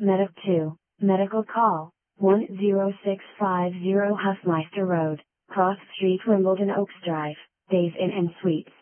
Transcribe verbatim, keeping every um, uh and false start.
Medic two, Medical Call, one zero six five zero Hofmeister Road, Cross Street, Wimbledon Oaks Drive, Days Inn and Suites.